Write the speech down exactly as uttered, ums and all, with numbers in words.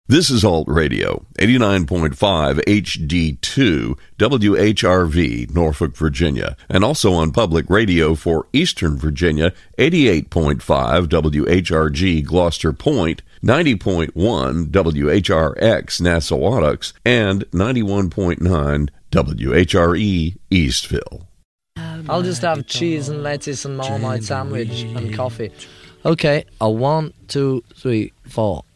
This is Alt Radio, eighty-nine point five H D two, W H R V, Norfolk, Virginia, and also on public radio for Eastern Virginia, eighty-eight point five W H R G, Gloucester Point, ninety point one W H R X, Nassawadox, and ninety-one point nine W H R E, Eastville. I'll just have cheese and lettuce and Marmite sandwich and coffee. Okay, a one, two, three, four.